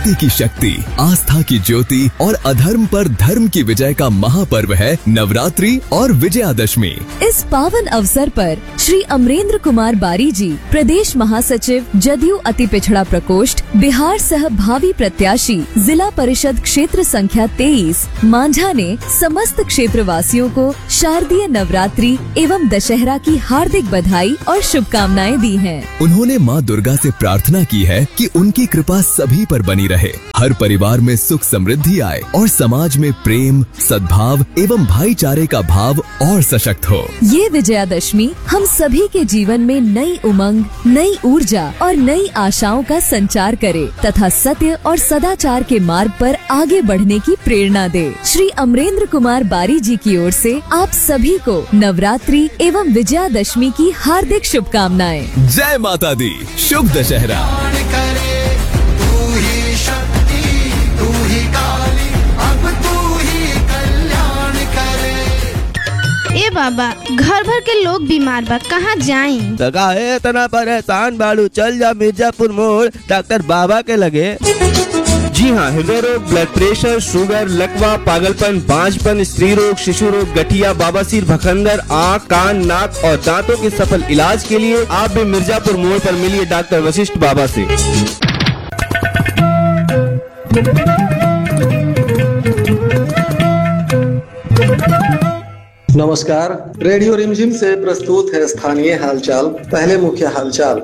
भक्ति की शक्ति, आस्था की ज्योति और अधर्म पर धर्म की विजय का महापर्व है नवरात्रि और विजयादशमी। इस पावन अवसर पर श्री अमरेंद्र कुमार बारी जी, प्रदेश महासचिव जदयू अति पिछड़ा प्रकोष्ठ, बिहार सह भावी प्रत्याशी, जिला परिषद क्षेत्र संख्या 23 मांझा ने समस्त क्षेत्र वासियों को शारदीय नवरात्रि एवं दशहरा की हार्दिक बधाई और शुभकामनाएं दी हैं। उन्होंने मां दुर्गा से प्रार्थना की है कि उनकी कृपा सभी पर बनी रहे, हर परिवार में सुख समृद्धि आए और समाज में प्रेम, सद्भाव एवं भाईचारे का भाव और सशक्त हो। ये विजयादशमी हम सभी के जीवन में नई उमंग, नई ऊर्जा और नई आशाओं का संचार करे तथा सत्य और सदाचार के मार्ग पर आगे बढ़ने की प्रेरणा दे। श्री अमरेंद्र कुमार बारी जी की ओर से आप सभी को नवरात्रि एवं विजयादशमी की हार्दिक शुभकामनाएं। जय माता दी, शुभ दशहरा। ए बाबा, घर भर के लोग बीमार बा, कहाँ जाएं? लगा है तना परेशान बालू, चल जा मिर्जापुर मोड़ डॉक्टर बाबा के लगे। जी हाँ, हृदय रोग, ब्लड प्रेशर, शुगर, लकवा, पागलपन, बांझपन, स्त्री रोग, शिशु रोग, गठिया, बवासीर, भखंदर, आँख, कान, नाक और दांतों के सफल इलाज के लिए आप भी मिर्जापुर मोड़ पर मिलिए डॉक्टर वशिष्ठ बाबा से। नमस्कार, रेडियो रिमझिम से प्रस्तुत है स्थानीय हालचाल। पहले मुख्य हालचाल।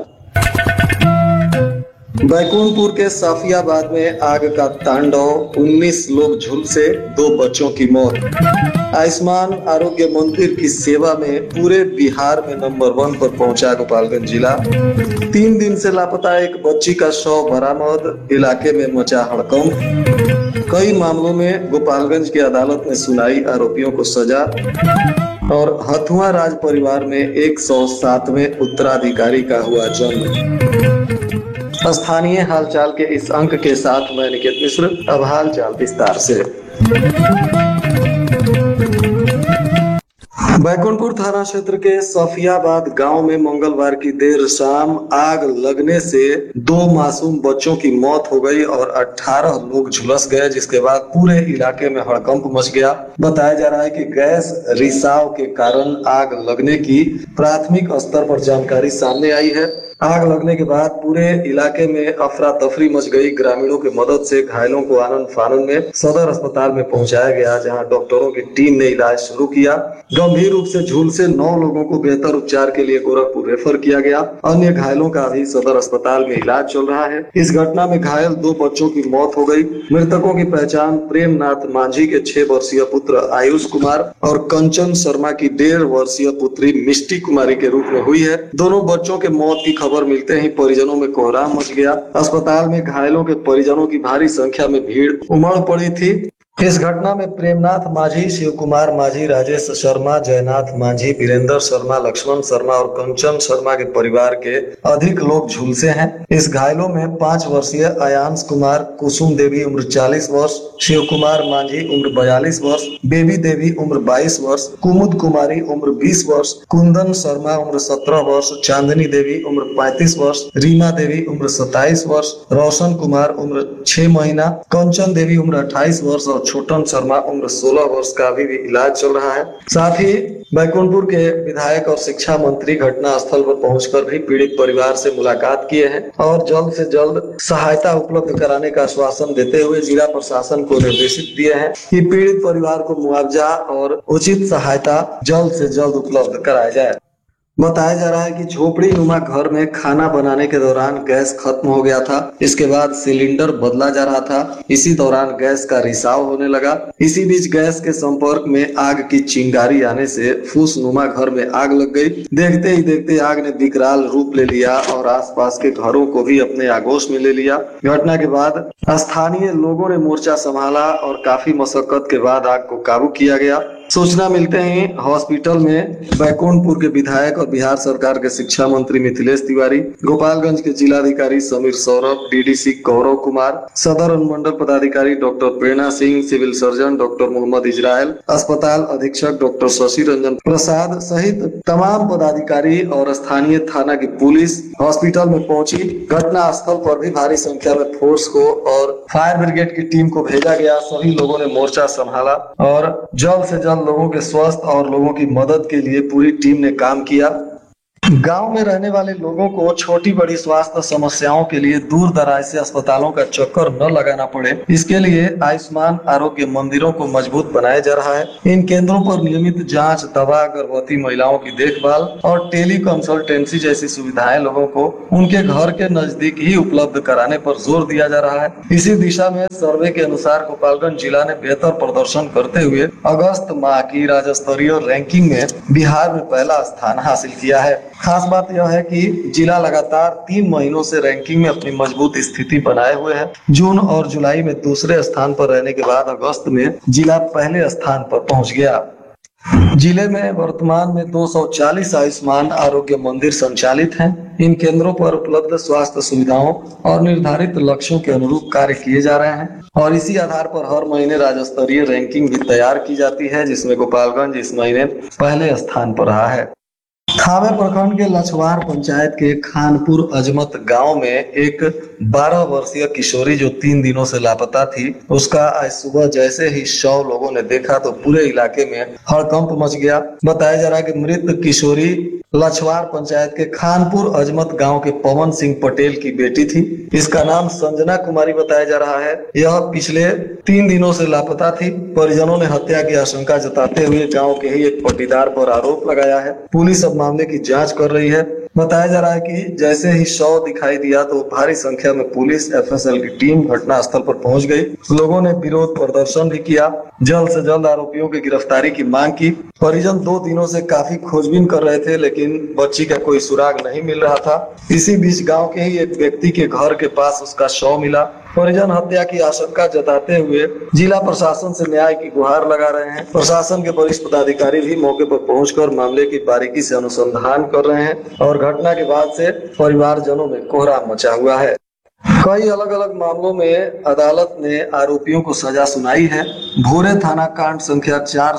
बैकुंठपुर के साफियाबाद में आग का तांडव, 19 लोग झुलसे, 2 बच्चों की मौत। आयुष्मान आरोग्य मंदिर की सेवा में पूरे बिहार में नंबर 1 पर पहुंचा गोपालगंज जिला। 3 दिन से लापता एक बच्ची का शव बरामद, इलाके में मचा हड़कंप। कई मामलों में गोपालगंज की अदालत ने सुनाई आरोपियों को सजा। और हथुआ राज परिवार में 107वें उत्तराधिकारी का हुआ जन्म। स्थानीय हालचाल के इस अंक के साथ मैं निकेत मिश्र। अब हालचाल विस्तार से। बैकुंठपुर थाना क्षेत्र के सफियाबाद गांव में मंगलवार की देर शाम आग लगने से 2 मासूम बच्चों की मौत हो गई और 18 लोग झुलस गए, जिसके बाद पूरे इलाके में हड़कंप मच गया। बताया जा रहा है कि गैस रिसाव के कारण आग लगने की प्राथमिक स्तर पर जानकारी सामने आई है। आग लगने के बाद पूरे इलाके में अफरा तफरी मच गई। ग्रामीणों की मदद से घायलों को आनन फानन में सदर अस्पताल में पहुंचाया गया, जहां डॉक्टरों की टीम ने इलाज शुरू किया। गंभीर रूप से झुलसे 9 लोगों को बेहतर उपचार के लिए गोरखपुर रेफर किया गया। अन्य घायलों का अभी सदर अस्पताल में इलाज चल रहा है। इस घटना में घायल 2 बच्चों की मौत हो गई। मृतकों की पहचान प्रेमनाथ मांझी के 6 वर्षीय पुत्र आयुष कुमार और कंचन शर्मा की 1.5 वर्षीय पुत्री मिष्टी कुमारी के रूप में हुई है। दोनों बच्चों के मौत की खबर मिलते ही परिजनों में कोहराम मच गया। अस्पताल में घायलों के परिजनों की भारी संख्या में भीड़ उमड़ पड़ी थी। इस घटना में प्रेमनाथ मांझी, शिव कुमार मांझी, राजेश शर्मा, जयनाथ मांझी, वीरेंद्र शर्मा, लक्ष्मण शर्मा और कंचन शर्मा के परिवार के अधिक लोग झुलसे हैं। इस घायलों में 5 वर्षीय अयांश कुमार, कुसुम देवी उम्र 40 वर्ष, शिव कुमार मांझी उम्र 42 वर्ष, बेबी देवी उम्र 22 वर्ष, कुमुद कुमारी उम्र 20 वर्ष, कुंदन शर्मा उम्र 17 वर्ष, चांदनी देवी उम्र 35 वर्ष, रीमा देवी उम्र 27 वर्ष, रोशन कुमार उम्र 6 महीना, कंचन देवी उम्र 28 वर्ष और छोटन शर्मा उम्र 16 वर्ष का अभी भी इलाज चल रहा है। साथ ही बैकुंठपुर के विधायक और शिक्षा मंत्री घटना स्थल पर पहुंचकर भी पीड़ित परिवार से मुलाकात किए हैं और जल्द से जल्द सहायता उपलब्ध कराने का आश्वासन देते हुए जिला प्रशासन को निर्देशित दिए हैं कि पीड़ित परिवार को मुआवजा और उचित सहायता जल्द से जल्द उपलब्ध कराया जाए। बताया जा रहा है कि झोपड़ी नुमा घर में खाना बनाने के दौरान गैस खत्म हो गया था। इसके बाद सिलेंडर बदला जा रहा था। इसी दौरान गैस का रिसाव होने लगा। इसी बीच गैस के संपर्क में आग की चिंगारी आने से फूस नुमा घर में आग लग गई। देखते ही देखते आग ने विकराल रूप ले लिया और आसपास के घरों को भी अपने आगोश में ले लिया। घटना के बाद स्थानीय लोगों ने मोर्चा संभाला और काफी मशक्कत के बाद आग को काबू किया गया। सूचना मिलते ही हॉस्पिटल में बैकुंठपुर के विधायक और बिहार सरकार के शिक्षा मंत्री मिथिलेश तिवारी, गोपालगंज के जिलाधिकारी समीर सौरभ, डीडीसी गौरव कुमार, सदर अनुमंडल पदाधिकारी डॉक्टर प्रेरणा Singh, civil surgeon doctor Mohammad Israel, अस्पताल अधीक्षक डॉक्टर शशि रंजन प्रसाद सहित तमाम पदाधिकारी और स्थानीय थाना की पुलिस हॉस्पिटल में पहुंची। घटना स्थल पर भी भारी संख्या में फोर्स को और फायर ब्रिगेड की टीम को भेजा गया। सभी लोगों ने मोर्चा संभाला और जल्द से जल्द लोगों के स्वास्थ्य और लोगों की मदद के लिए पूरी टीम ने काम किया। गांव में रहने वाले लोगों को छोटी बड़ी स्वास्थ्य समस्याओं के लिए दूर दराज से अस्पतालों का चक्कर न लगाना पड़े, इसके लिए आयुष्मान आरोग्य मंदिरों को मजबूत बनाया जा रहा है। इन केंद्रों पर नियमित जांच, दवा, गर्भवती महिलाओं की देखभाल और टेली कंसल्टेंसी जैसी सुविधाएं लोगों को उनके घर के नजदीक ही उपलब्ध कराने पर जोर दिया जा रहा है। इसी दिशा में सर्वे के अनुसार गोपालगंज जिला ने बेहतर प्रदर्शन करते हुए अगस्त माह की राज्य स्तरीय रैंकिंग में बिहार में पहला स्थान हासिल किया है। खास बात यह है कि जिला लगातार 3 महीनों से रैंकिंग में अपनी मजबूत स्थिति बनाए हुए है। जून और जुलाई में दूसरे स्थान पर रहने के बाद अगस्त में जिला पहले स्थान पर पहुंच गया। जिले में वर्तमान में 240 आयुष्मान आरोग्य मंदिर संचालित हैं। इन केंद्रों पर उपलब्ध स्वास्थ्य सुविधाओं और निर्धारित लक्ष्यों के अनुरूप कार्य किए जा रहे हैं और इसी आधार पर हर महीने राज्य स्तरीय रैंकिंग भी तैयार की जाती है, जिसमें गोपालगंज इस महीने पहले स्थान पर रहा है। थावे प्रखंड के लछवार पंचायत के खानपुर अजमत गांव में एक 12 वर्षीय किशोरी जो 3 दिनों से लापता थी, उसका आज सुबह जैसे ही शव लोगों ने देखा तो पूरे इलाके में हड़कंप मच गया। बताया जा रहा है कि मृत किशोरी लछवार पंचायत के खानपुर अजमत गांव के पवन सिंह पटेल की बेटी थी। इसका नाम संजना कुमारी बताया जा रहा है। यह पिछले 3 दिनों से लापता थी। परिजनों ने हत्या की आशंका जताते हुए गांव के ही एक पटीदार पर आरोप लगाया है। पुलिस अब मामले की जांच कर रही है। बताया जा रहा है कि जैसे ही शव दिखाई दिया तो भारी संख्या में पुलिस एफएसएल की टीम घटनास्थल पर पहुंच गई। लोगों ने विरोध प्रदर्शन भी किया, जल्द से जल्द आरोपियों की गिरफ्तारी की मांग की। परिजन 2 दिनों से काफी खोजबीन कर रहे थे, लेकिन बच्ची का कोई सुराग नहीं मिल रहा था। इसी बीच गांव के ही एक व्यक्ति के घर के पास उसका शव मिला। परिजन हत्या की आशंका जताते हुए जिला प्रशासन से न्याय की गुहार लगा रहे हैं। प्रशासन के वरिष्ठ पदाधिकारी भी मौके पर पहुंचकर मामले की बारीकी से अनुसंधान कर रहे हैं और घटना के बाद से परिवारजनों में कोहराम मचा हुआ है। कई अलग अलग मामलों में अदालत ने आरोपियों को सजा सुनाई है। भोरे थाना कांड संख्या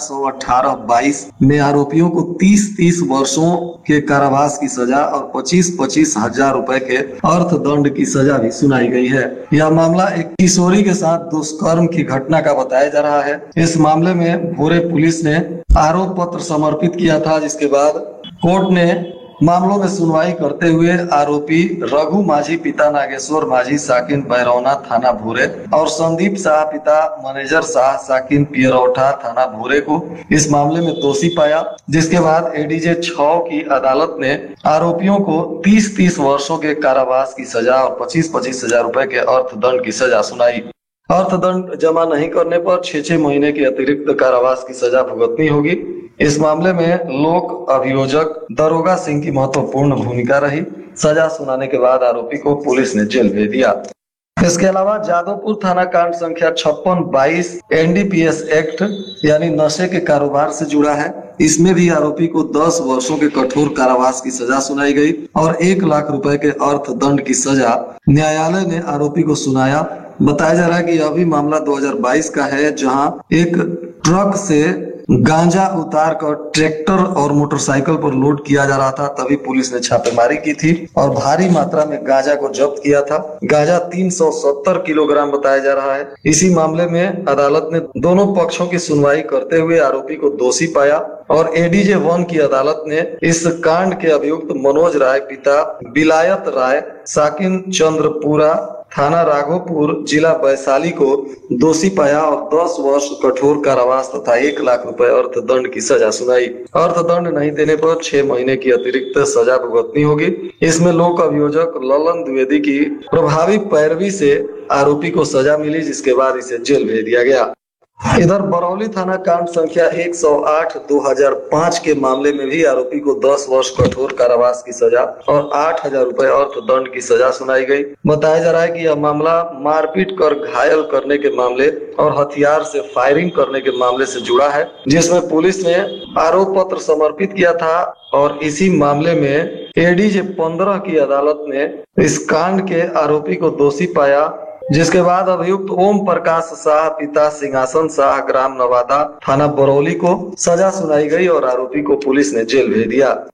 418/22 में आरोपियों को 30-30 वर्षों के कारावास की सजा और 25-25 हजार रुपए के अर्थदंड की सजा भी सुनाई गई है। यह मामला एक किशोरी के साथ दुष्कर्म की घटना का बताया जा रहा है। इस मामले में भोरे पुलिस ने आरोप पत्र समर्पित किया था, जिसके बाद कोर्ट ने मामलों में सुनवाई करते हुए आरोपी रघु माझी पिता नागेश्वर माझी साकिन बैरौना थाना भूरे और संदीप शाह पिता मैनेजर शाह साकिन पियरौठा थाना भूरे को इस मामले में दोषी पाया, जिसके बाद एडीजे 6 की अदालत ने आरोपियों को 30-30 वर्षों के कारावास की सजा और 25-25 हजार रुपए के अर्थदंड की सजा सुनाई। अर्थदंड जमा नहीं करने पर 6-6 महीने के अतिरिक्त कारावास की सजा भुगतनी होगी। इस मामले में लोक अभियोजक दरोगा सिंह की महत्वपूर्ण भूमिका रही। सजा सुनाने के बाद आरोपी को पुलिस ने जेल भेज दिया। इसके अलावा जादवपुर थाना कांड संख्या 56/22 एनडीपीएस एक्ट यानी नशे के कारोबार से जुड़ा है। इसमें भी आरोपी को 10 वर्षों के कठोर कारावास की सजा सुनाई गई और 1 लाख रुपए के अर्थदंड की सजा न्यायालय ने आरोपी को सुनाया। बताया जा रहा है कि यह भी मामला 2022 का है, जहां एक ट्रक से गांजा उतार कर ट्रैक्टर और मोटरसाइकिल पर लोड किया जा रहा था। तभी पुलिस ने छापेमारी की थी और भारी मात्रा में गांजा को जब्त किया था। गांजा 370 किलोग्राम बताया जा रहा है। इसी मामले में अदालत ने दोनों पक्षों की सुनवाई करते हुए आरोपी को दोषी पाया और एडीजे 1 की अदालत ने इस कांड के अभियुक्त मनोज राय पिता विलायत राय साकिन चंद्रपुरा थाना राघोपुर जिला वैशाली को दोषी पाया और 10 वर्ष कठोर कारावास तथा 1 लाख रुपए अर्थदंड की सजा सुनाई। अर्थदंड नहीं देने पर 6 महीने की अतिरिक्त सजा भुगतनी होगी। इसमें लोक अभियोजक ललन द्विवेदी की प्रभावी पैरवी से आरोपी को सजा मिली, जिसके बाद इसे जेल भेज दिया गया। इधर बरौली थाना कांड संख्या 108/2005 के मामले में भी आरोपी को 10 वर्ष कठोर कारावास की सजा और 8,000 रुपए अर्थदंड की सजा सुनाई गई। बताया जा रहा है कि यह मामला मारपीट कर घायल करने के मामले और हथियार से फायरिंग करने के मामले से जुड़ा है, जिसमें पुलिस ने आरोप पत्र समर्पित किया था और इसी मामले में एडीजे 15 की अदालत ने इस कांड के आरोपी को दोषी पाया, जिसके बाद अभियुक्त ओम प्रकाश शाह पिता सिंहासन शाह ग्राम नवादा थाना बरौली को सजा सुनाई गई और आरोपी को पुलिस ने जेल भेज दिया।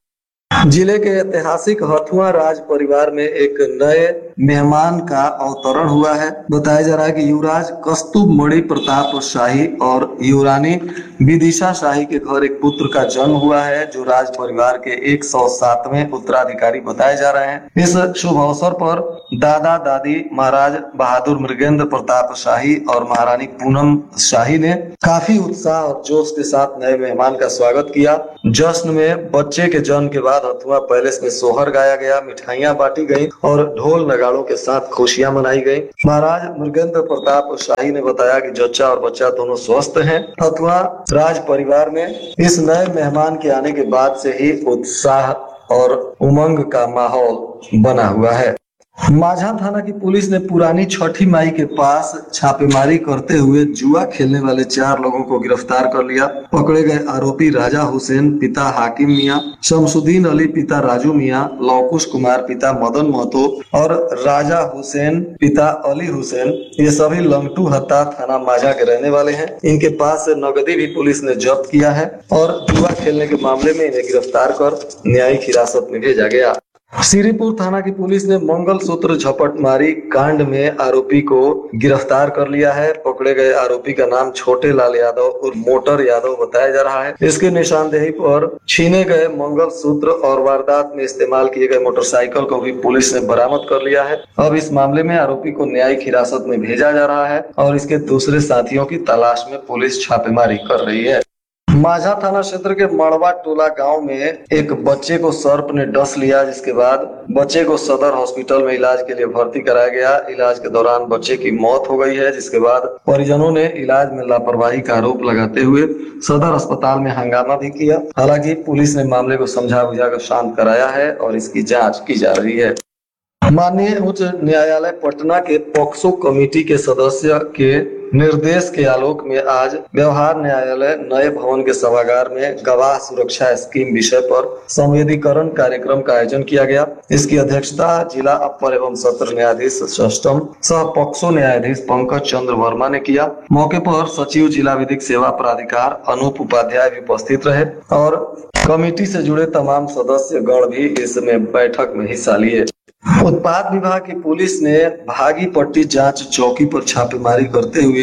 जिले के ऐतिहासिक हथुआ राज परिवार में एक नए मेहमान का अवतरण हुआ है। बताया जा रहा है कि युवराज कस्तुभ मणि प्रताप शाही और युवरानी विदिशा शाही के घर एक पुत्र का जन्म हुआ है, जो राज परिवार के 107वें उत्तराधिकारी बताए जा रहे हैं। इस शुभ अवसर पर दादा दादी महाराज बहादुर मृगेंद्र प्रताप शाही और महारानी पूनम शाही ने काफी उत्साह और जोश के साथ नए मेहमान का स्वागत किया। जश्न में बच्चे के जन्म के बाद हथुआ पैलेस में सोहर गाया गया, मिठाइयां बांटी गई और ढोल नगाड़ों के साथ खुशियां मनाई गई। महाराज मृगेंद्र प्रताप शाही ने बताया कि जच्चा और बच्चा दोनों स्वस्थ हैं। हथुआ राज परिवार में इस नए मेहमान के आने के बाद से ही उत्साह और उमंग का माहौल बना हुआ है। माझा थाना की पुलिस ने पुरानी छठी माई के पास छापेमारी करते हुए जुआ खेलने वाले 4 लोगों को गिरफ्तार कर लिया। पकड़े गए आरोपी राजा हुसैन पिता हाकिम मियां, शमसुद्दीन अली पिता राजू मियां, लौकुश कुमार पिता मदन महतो और राजा हुसैन पिता अली हुसैन, ये सभी लंगटू हत्ता थाना माझा के रहने वाले हैं। इनके पास से नगदी भी पुलिस ने जब्त किया है और जुआ खेलने के मामले में इन्हें गिरफ्तार कर न्यायिक हिरासत में भेजा गया। श्रीपुर थाना की पुलिस ने मंगल सूत्र झपटमारी कांड में आरोपी को गिरफ्तार कर लिया है। पकड़े गए आरोपी का नाम छोटे लाल यादव और मोटर यादव बताया जा रहा है। इसकी निशानदेही पर छीने गए मंगल सूत्र और वारदात में इस्तेमाल किए गए मोटरसाइकिल को भी पुलिस ने बरामद कर लिया है। अब इस मामले में आरोपी को न्यायिक हिरासत में भेजा जा रहा है और इसके दूसरे साथियों की तलाश में पुलिस छापेमारी कर रही है। माझा थाना क्षेत्र के मड़वा टोला गांव में एक बच्चे को सर्प ने डस लिया, जिसके बाद बच्चे को सदर हॉस्पिटल में इलाज के लिए भर्ती कराया गया। इलाज के दौरान बच्चे की मौत हो गई है, जिसके बाद परिजनों ने इलाज में लापरवाही का आरोप लगाते हुए सदर अस्पताल में हंगामा भी किया। हालांकि पुलिस ने मामले को समझा बुझा कर शांत कराया है और इसकी जाँच की जा रही है। माननीय उच्च न्यायालय पटना के पॉक्सो कमेटी के सदस्य के निर्देश के आलोक में आज व्यवहार न्यायालय नए भवन के सभागार में गवाह सुरक्षा स्कीम विषय पर संवेदीकरण कार्यक्रम का आयोजन किया गया। इसकी अध्यक्षता जिला अपर एवं सत्र न्यायाधीश षष्टम सह पॉक्सो न्यायाधीश पंकज चंद्र वर्मा ने किया। मौके पर सचिव जिला विधिक सेवा प्राधिकार अनूप उपाध्याय भी उपस्थित रहे और कमेटी से जुड़े तमाम सदस्य गण भी इसमें बैठक में हिस्सा लिए। उत्पाद विभाग की पुलिस ने भागी पट्टी जांच चौकी पर छापेमारी करते हुए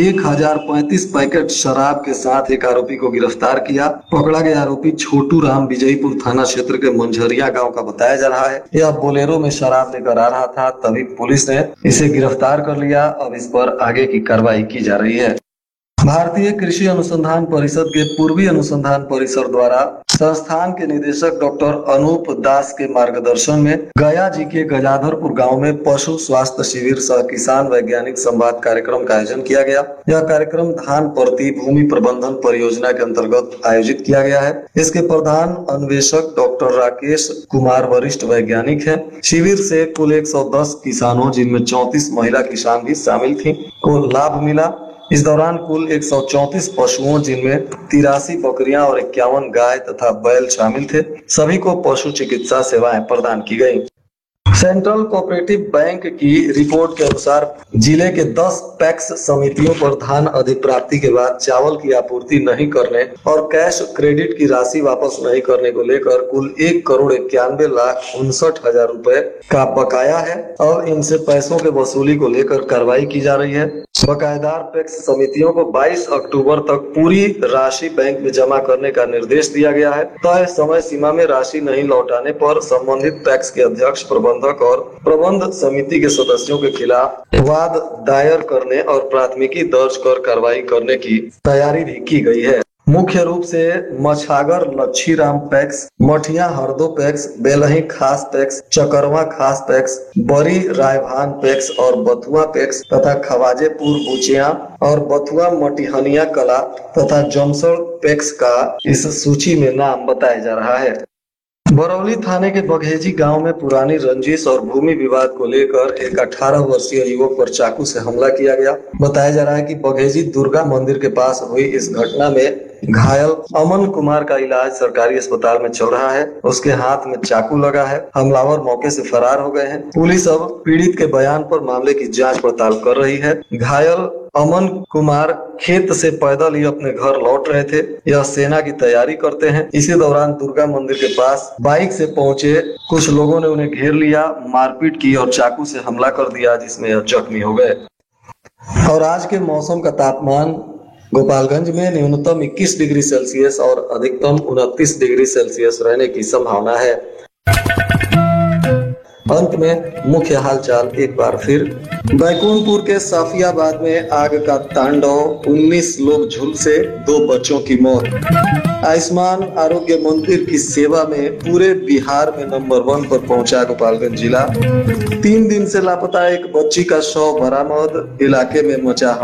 1035 पैकेट शराब के साथ एक आरोपी को गिरफ्तार किया। पकड़ा गया आरोपी छोटू राम विजयपुर थाना क्षेत्र के मंझरिया गांव का बताया जा रहा है। यह बोलेरो में शराब लेकर आ रहा था, तभी पुलिस ने इसे गिरफ्तार कर लिया। अब इस पर आगे की कार्रवाई की जा रही है। भारतीय कृषि अनुसंधान परिषद के पूर्वी अनुसंधान परिसर द्वारा संस्थान के निदेशक डॉक्टर अनूप दास के मार्गदर्शन में गया जी के गजाधरपुर गांव में पशु स्वास्थ्य शिविर सह किसान वैज्ञानिक संवाद कार्यक्रम का आयोजन किया गया। यह कार्यक्रम धान प्रति भूमि प्रबंधन परियोजना के अंतर्गत आयोजित किया गया है। इसके प्रधान अन्वेषक डॉक्टर राकेश कुमार वरिष्ठ वैज्ञानिक है। शिविर से कुल 110 किसानों, जिनमें 34 महिला किसान भी शामिल थी, को लाभ मिला। इस दौरान कुल 134 पशुओं, जिनमें 83 बकरियां और 51 गाय तथा बैल शामिल थे, सभी को पशु चिकित्सा सेवाएं प्रदान की गयी। सेंट्रल कोऑपरेटिव बैंक की रिपोर्ट के अनुसार जिले के 10 पैक्स समितियों पर धान अधिप्राप्ति के बाद चावल की आपूर्ति नहीं करने और कैश क्रेडिट की राशि वापस नहीं करने को लेकर कुल 1,91,59,000 रुपए का बकाया है और इनसे पैसों के वसूली को लेकर कार्रवाई की जा रही है। बकायेदार पैक्स समितियों को 22 अक्टूबर तक पूरी राशि बैंक में जमा करने का निर्देश दिया गया है। तय समय सीमा में राशि नहीं लौटाने पर संबंधित पैक्स के अध्यक्ष, प्रबंधक और प्रबंध समिति के सदस्यों के खिलाफ वाद दायर करने और प्राथमिकी दर्ज कर कार्रवाई करने की तैयारी भी की गई है। मुख्य रूप से मछागर लच्छीराम पैक्स, मठिया हरदो पैक्स, बेलही खास पैक्स, चकरवा खास पैक्स, बड़ी रायभान पैक्स और बथुआ पैक्स तथा खवाजेपुर बुचिया और बथुआ मटिहनिया कला तथा जमसड़ पैक्स का इस सूची में नाम बताया जा रहा है। बरौली थाने के बघेजी गांव में पुरानी रंजिश और भूमि विवाद को लेकर एक 18 वर्षीय युवक पर चाकू से हमला किया गया। बताया जा रहा है कि बघेजी दुर्गा मंदिर के पास हुई इस घटना में घायल अमन कुमार का इलाज सरकारी अस्पताल में चल रहा है। उसके हाथ में चाकू लगा है। हमलावर मौके से फरार हो गए हैं। पुलिस अब पीड़ित के बयान पर मामले की जांच पड़ताल कर रही है। घायल अमन कुमार खेत से पैदल ही अपने घर लौट रहे थे। यह सेना की तैयारी करते हैं। इसी दौरान दुर्गा मंदिर के पास बाइक से पहुंचे कुछ लोगों ने उन्हें घेर लिया, मारपीट की और चाकू से हमला कर दिया, जिसमें यह जख्मी हो गए। और आज के मौसम का तापमान गोपालगंज में न्यूनतम 21 डिग्री सेल्सियस और अधिकतम 29 डिग्री सेल्सियस रहने की संभावना है। अंत में मुख्य हालचाल एक बार फिर। बैकुंठपुर के साफियाबाद में आग का तांडव, 19 लोग झुलसे, 2 बच्चों की मौत। आयुष्मान आरोग्य मंदिर की सेवा में पूरे बिहार में नंबर 1 पर पहुंचा गोपालगंज जिला। 3 दिन से लापता एक बच्ची का शव बरामद, इलाके में मचा